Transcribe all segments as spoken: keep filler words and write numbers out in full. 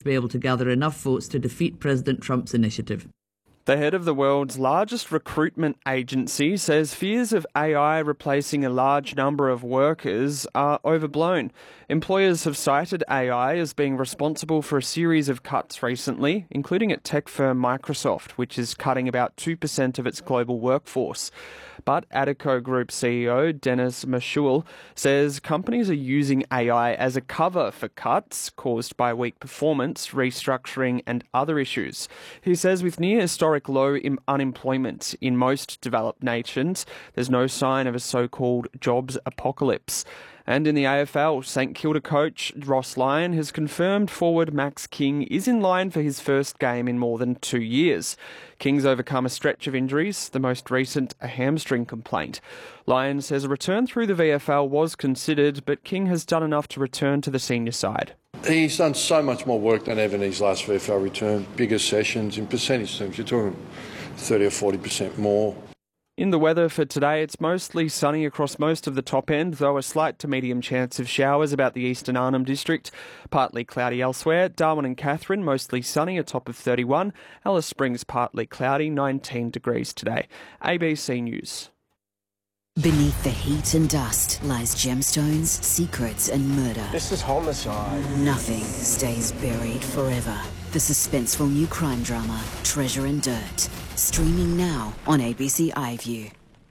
be able to gather enough votes to defeat President Trump's initiative. The head of the world's largest recruitment agency says fears of A I replacing a large number of workers are overblown. Employers have cited A I as being responsible for a series of cuts recently, including at tech firm Microsoft, which is cutting about two percent of its global workforce. But Adecco Group C E O Dennis Mashul says companies are using A I as a cover for cuts caused by weak performance, restructuring and other issues. He says with near historic low unemployment in most developed nations, there's no sign of a so-called jobs apocalypse. And in the A F L, St Kilda coach Ross Lyon has confirmed forward Max King is in line for his first game in more than two years. King's overcome a stretch of injuries, the most recent a hamstring complaint. Lyon says a return through the V F L was considered, but King has done enough to return to the senior side. He's done so much more work than ever in his last V F L return. Bigger sessions, in percentage terms, you're talking thirty or forty percent more. In the weather for today, it's mostly sunny across most of the top end, though a slight to medium chance of showers about the eastern Arnhem District. Partly cloudy elsewhere. Darwin and Katherine, mostly sunny, a top of thirty-one. Alice Springs, partly cloudy, nineteen degrees today. A B C News. Beneath the heat and dust lies gemstones, secrets and murder. This is homicide. Nothing stays buried forever. The suspenseful new crime drama, Treasure and Dirt. Streaming now on A B C iView.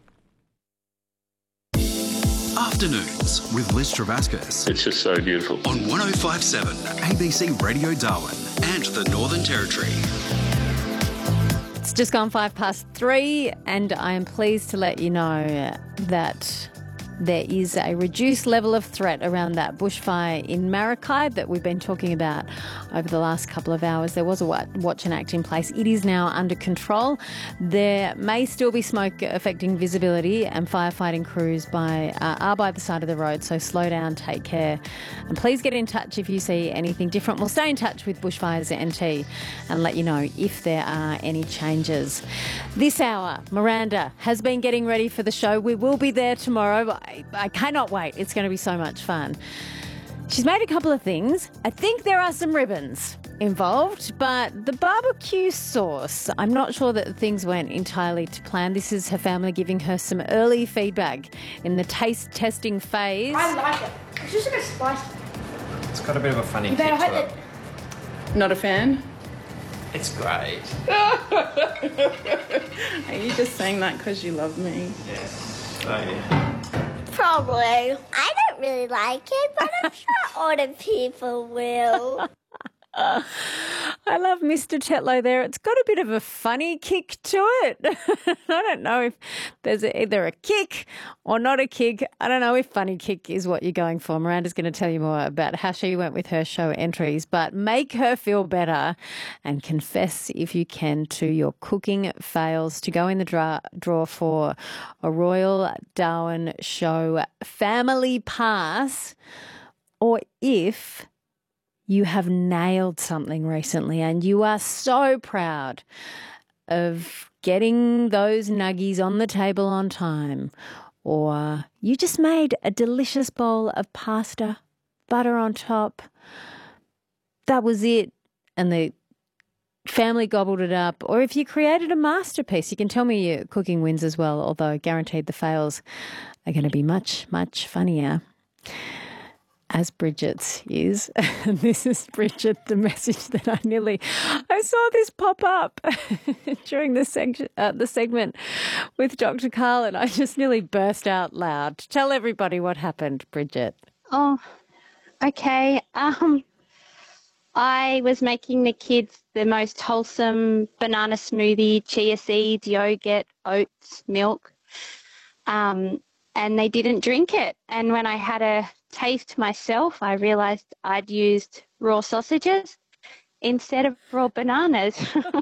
Afternoons with Liz Travascus. It's just so beautiful. On one oh five point seven A B C Radio Darwin and the Northern Territory. It's just gone five past three, and I am pleased to let you know that there is a reduced level of threat around that bushfire in Maracay that we've been talking about over the last couple of hours. There was a watch and act in place. It is now under control. There may still be smoke affecting visibility, and firefighting crews by uh, are by the side of the road, so slow down, take care, and please get in touch if you see anything different. We'll stay in touch with Bushfires N T and let you know if there are any changes. This hour, Miranda has been getting ready for the show. We will be there tomorrow. I, I cannot wait. It's going to be so much fun. She's made a couple of things. I think there are some ribbons involved, but the barbecue sauce, I'm not sure that things went entirely to plan. This is her family giving her some early feedback in the taste testing phase. I like it. It's just a bit spicy. It's got a bit of a funny kick But I to it. hope that... Not a fan? It's great. Are you just saying that because you love me? Yes. Oh, yeah. Probably. I don't really like it, but I'm sure other people will. Uh, I love Mister Tetlow there. It's got a bit of a funny kick to it. I don't know if there's either a kick or not a kick. I don't know if funny kick is what you're going for. Miranda's going to tell you more about how she went with her show entries, but make her feel better and confess, if you can, to your cooking fails to go in the dra- draw for a Royal Darwin Show Family Pass, or if you have nailed something recently and you are so proud of getting those nuggies on the table on time, or you just made a delicious bowl of pasta, butter on top, that was it, and the family gobbled it up, or if you created a masterpiece, you can tell me your cooking wins as well, although guaranteed the fails are going to be much, much funnier. As Bridget's is. And this is Bridget, the message that I nearly, I saw this pop up during the, seg- uh, the segment with Doctor Carl, and I just nearly burst out loud. Tell everybody what happened, Bridget. Oh, okay. Um, I was making the kids the most wholesome banana smoothie, chia seeds, yogurt, oats, milk, um, and they didn't drink it. And when I had a taste myself, I realised I'd used raw sausages instead of raw bananas.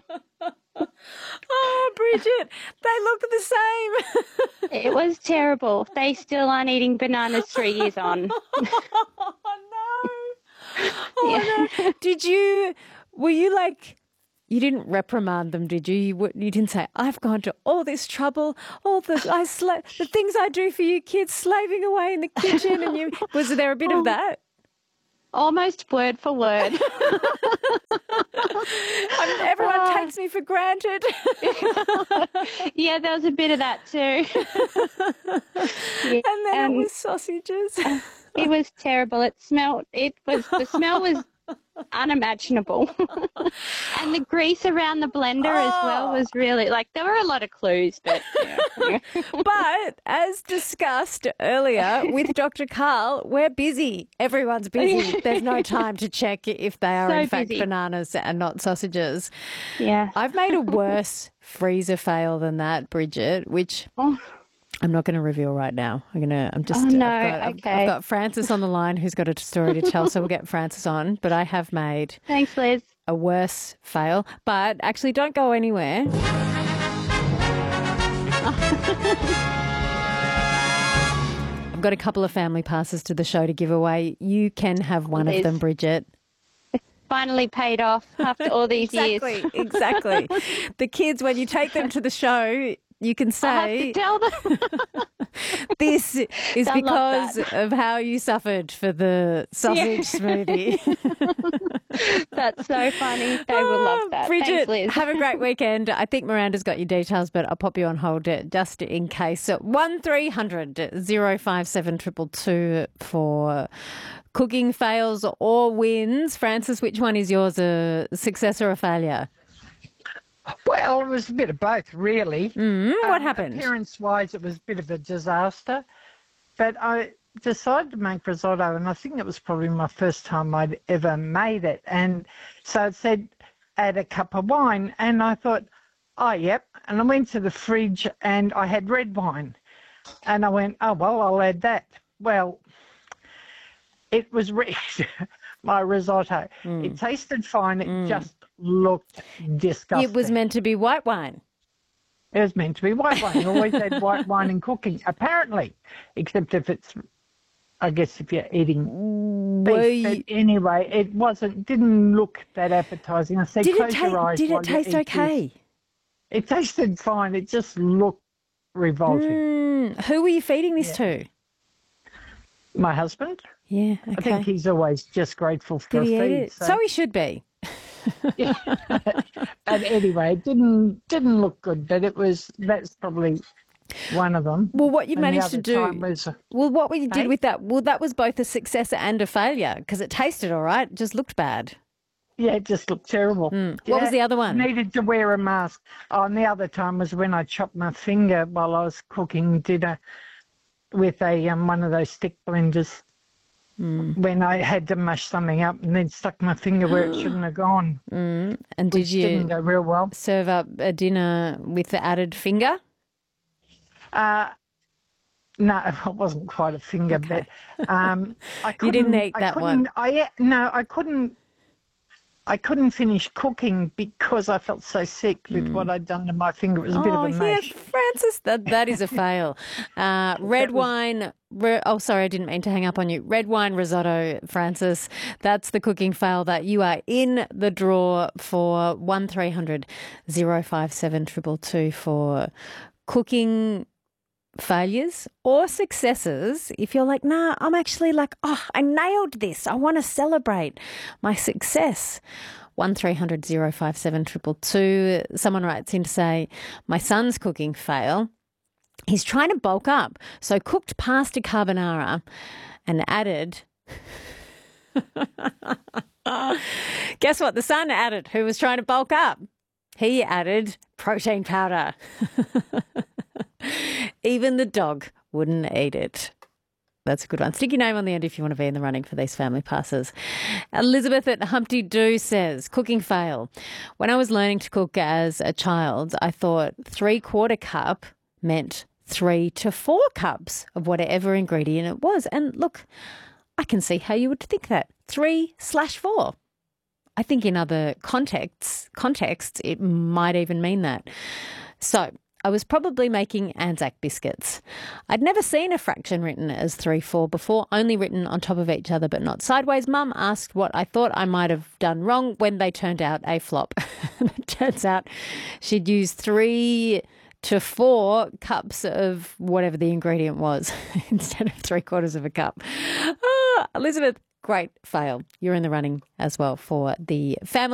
Oh, Bridget, they look the same. It was terrible. They still aren't eating bananas three years on. Oh, no. Oh, Yeah. no. Did you, were you like, you didn't reprimand them, did you? You, you didn't say, I've gone to all this trouble, all the I sla- the things I do for you kids, slaving away in the kitchen. And you was there a bit of that? Almost word for word. me for granted. Yeah, there was a bit of that too. Yeah, And then um, it was sausages. It was terrible. It smelled, it was, the smell was unimaginable. And the grease around the blender as well was really, like, there were a lot of clues, but yeah. But as discussed earlier with Doctor Carl, we're busy. Everyone's busy. There's no time to check if they are So in fact busy. bananas and not sausages. Yeah. I've made a worse freezer fail than that, Bridget, which Oh. I'm not going to reveal right now. I'm going to, I'm just, Oh, no, I've, got, I've- okay. I've got Francis on the line who's got a story to tell, so we'll get Francis on. But I have made Thanks, Liz. a worse fail. But actually, don't go anywhere. I've got a couple of family passes to the show to give away. You can have one Liz. of them, Bridget. Finally paid off after all these Exactly, years. exactly. The kids, when you take them to the show, you can I say, have to tell them. this is They'll love because that. of how you suffered for the sausage smoothie. That's so funny. They will love that. Oh, Bridget, Thanks, Liz. have a great weekend. I think Miranda's got your details, but I'll pop you on hold uh, just in case. So one three hundred oh five seven two two two for cooking fails or wins. Francis, which one is yours, a success or a failure? Well, it was a bit of both, really. Mm, what Um, happened? Appearance-wise, it was a bit of a disaster. But I decided to make risotto, and I think it was probably my first time I'd ever made it. And so it said, add a cup of wine. And I thought, oh, yep. And I went to the fridge, and I had red wine. And I went, oh, well, I'll add that. Well, it was red, my risotto. Mm. It tasted fine. It just looked disgusting. It was meant to be white wine. It was meant to be white wine. You always had white wine in cooking, apparently, except if it's, I guess, if you're eating Were beef. you- But anyway, it wasn't, didn't look that appetizing. I said, Did it, close ta- your eyes did while it you taste eat okay? this. It tasted fine. It just looked revolting. Mm, who were you feeding this to? My husband, Yeah, I okay. think he's always just grateful for Did a he eat feed. it? So he should be. But anyway, it didn't didn't look good. But it was that's probably one of them. Well, what you And the managed to other do. time was, Well, what you did Hey? with that, well, that was both a success and a failure because it tasted all right, it just looked bad. yeah, it just looked terrible. What was Yeah, the other one? Needed to wear a mask. Oh, and the other time was when I chopped my finger while I was cooking dinner with a um, one of those stick blenders. Mm. When I had to mush something up and then stuck my finger where it shouldn't have gone. Mm. And did which you didn't go real well. serve up a dinner with the added finger? Uh, no, it wasn't quite a finger, Okay. but um, I You couldn't. didn't eat I that couldn't- one. I no, I couldn't. I couldn't finish cooking because I felt so sick with what I'd done to my finger. It was a bit Oh, of a yeah, mash. Francis, that, that is a fail. Uh, red wine, re- oh, sorry, I didn't mean to hang up on you. Red wine risotto, Francis, that's the cooking fail that you are in the draw for one three hundred oh five seven two two two for cooking failures or successes. If you're like, nah, I'm actually like, oh, I nailed this. I want to celebrate my success. one three hundred oh five seven two two two. Someone writes in to say, my son's cooking fail. He's trying to bulk up. So cooked pasta carbonara and added... Guess what? The son added, who was trying to bulk up. He added protein powder. Even the dog wouldn't eat it. That's a good one. Stick your name on the end if you want to be in the running for these family passes. Elizabeth at Humpty Doo says, cooking fail. When I was learning to cook as a child, I thought three-quarter cup meant three to four cups of whatever ingredient it was. And look, I can see how you would think that. Three slash four. I think in other contexts, contexts, it might even mean that. So I was probably making Anzac biscuits. I'd never seen a fraction written as three four before, only written on top of each other but not sideways. Mum asked what I thought I might have done wrong when they turned out a flop. It turns out she'd used three to four cups of whatever the ingredient was instead of three quarters of a cup. Oh, Elizabeth, great fail. You're in the running as well for the family